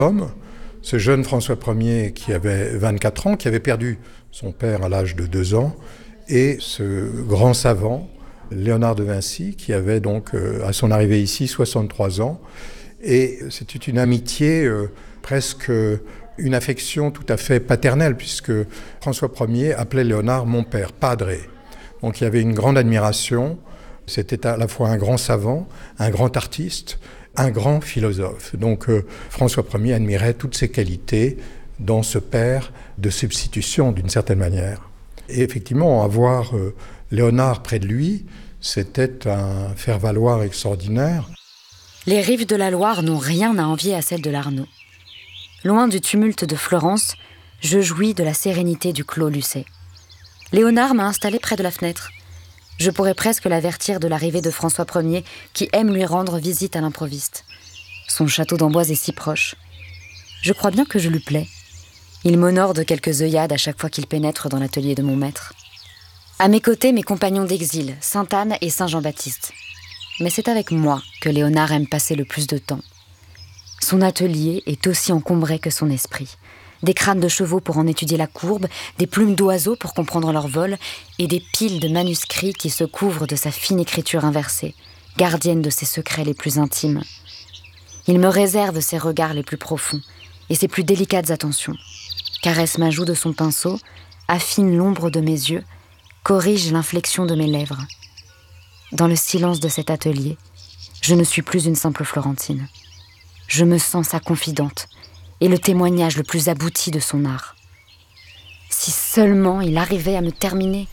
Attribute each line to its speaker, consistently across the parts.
Speaker 1: Homme, ce jeune François Ier qui avait 24 ans, qui avait perdu son père à l'âge de 2 ans, et ce grand savant, Léonard de Vinci, qui avait donc, à son arrivée ici, 63 ans. Et c'était une amitié, presque une affection tout à fait paternelle, puisque François Ier appelait Léonard « mon père », padre. Donc il y avait une grande admiration. C'était à la fois un grand savant, un grand artiste, un grand philosophe. Donc François Ier admirait toutes ces qualités dans ce père de substitution, d'une certaine manière. Et effectivement, avoir Léonard près de lui, c'était un faire-valoir extraordinaire.
Speaker 2: Les rives de la Loire n'ont rien à envier à celles de l'Arno. Loin du tumulte de Florence, je jouis de la sérénité du Clos Lucé. Léonard m'a installé près de la fenêtre. Je pourrais presque l'avertir de l'arrivée de François Ier, qui aime lui rendre visite à l'improviste. Son château d'Amboise est si proche. Je crois bien que je lui plais. Il m'honore de quelques œillades à chaque fois qu'il pénètre dans l'atelier de mon maître. À mes côtés, mes compagnons d'exil, Sainte-Anne et Saint-Jean-Baptiste. Mais c'est avec moi que Léonard aime passer le plus de temps. Son atelier est aussi encombré que son esprit. Des crânes de chevaux pour en étudier la courbe, des plumes d'oiseaux pour comprendre leur vol, et des piles de manuscrits qui se couvrent de sa fine écriture inversée, gardienne de ses secrets les plus intimes. Il me réserve ses regards les plus profonds et ses plus délicates attentions, caresse ma joue de son pinceau, affine l'ombre de mes yeux, corrige l'inflexion de mes lèvres. Dans le silence de cet atelier, je ne suis plus une simple Florentine. Je me sens sa confidente et le témoignage le plus abouti de son art. Si seulement il arrivait à me terminer.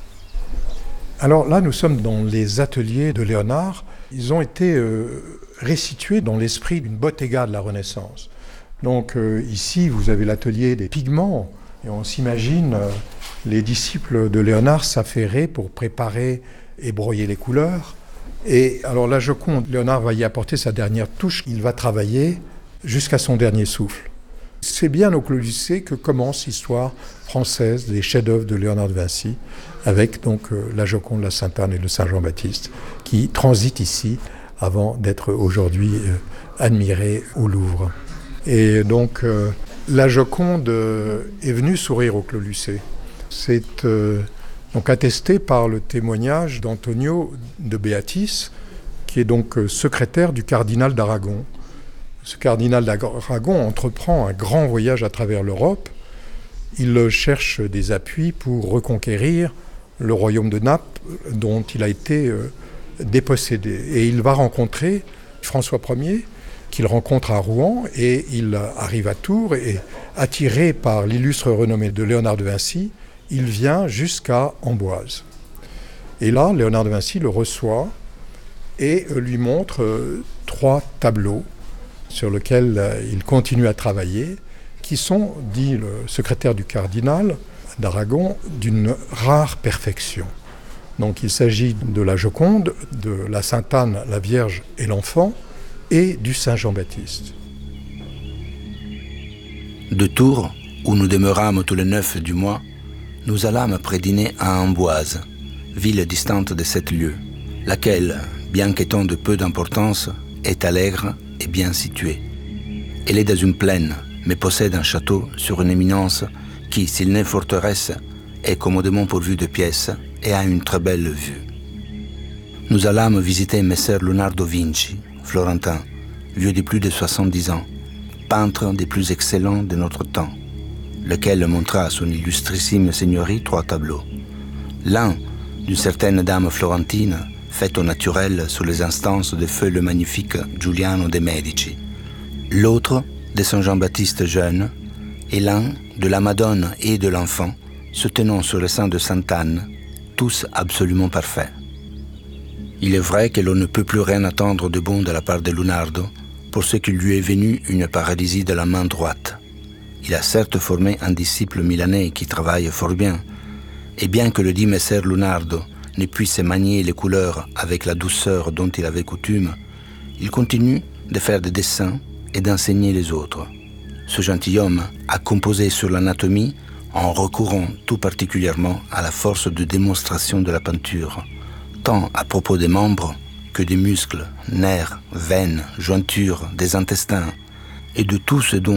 Speaker 1: Alors là, nous sommes dans les ateliers de Léonard. Ils ont été restitués dans l'esprit d'une bottega de la Renaissance. Donc ici, vous avez l'atelier des pigments, et on s'imagine les disciples de Léonard s'affairer pour préparer et broyer les couleurs. Et alors la Joconde, Léonard va y apporter sa dernière touche. Il va travailler jusqu'à son dernier souffle. C'est bien au Clos Lucé que commence l'histoire française des chefs-d'œuvre de Léonard de Vinci, avec donc la Joconde, la Sainte-Anne et le Saint-Jean-Baptiste, qui transitent ici avant d'être aujourd'hui admirés au Louvre. Et donc la Joconde est venue sourire au Clos Lucé. C'est donc attesté par le témoignage d'Antonio de Beatis, qui est donc secrétaire du cardinal d'Aragon. Ce cardinal d'Aragon entreprend un grand voyage à travers l'Europe. Il cherche des appuis pour reconquérir le royaume de Naples, dont il a été dépossédé. Et il va rencontrer François Ier, qu'il rencontre à Rouen, et il arrive à Tours, et attiré par l'illustre renommée de Léonard de Vinci, il vient jusqu'à Amboise. Et là, Léonard de Vinci le reçoit et lui montre 3 tableaux sur lesquels il continue à travailler, qui sont, dit le secrétaire du cardinal d'Aragon, d'une rare perfection. Donc il s'agit de la Joconde, de la Sainte-Anne, la Vierge et l'Enfant, et du Saint-Jean-Baptiste.
Speaker 3: De Tours, où nous demeurâmes tous les 9 du mois, nous allâmes après dîner à Amboise, ville distante de 7 lieues, laquelle, bien qu'étant de peu d'importance, est allègre et bien située. Elle est dans une plaine, mais possède un château sur une éminence qui, s'il n'est forteresse, est commodément pourvue de pièces et a une très belle vue. Nous allâmes visiter Messer Leonardo Vinci, florentin, vieux de plus de 70 ans, peintre des plus excellents de notre temps, lequel montra à son illustrissime seigneurie 3 tableaux. L'un, d'une certaine dame florentine, faite au naturel sous les instances de feu le magnifique Giuliano de Medici. L'autre, de Saint Jean-Baptiste jeune, et l'un, de la Madone et de l'Enfant, se tenant sur le sein de Sainte-Anne, tous absolument parfaits. Il est vrai que l'on ne peut plus rien attendre de bon de la part de Leonardo, pour ce qu'il lui est venu une paralysie de la main droite. Il a certes formé un disciple milanais qui travaille fort bien, et bien que le dit Messer Leonardo ne puisse manier les couleurs avec la douceur dont il avait coutume, il continue de faire des dessins et d'enseigner les autres. Ce gentilhomme a composé sur l'anatomie en recourant tout particulièrement à la force de démonstration de la peinture, tant à propos des membres que des muscles, nerfs, veines, jointures, des intestins, et de tout ce dont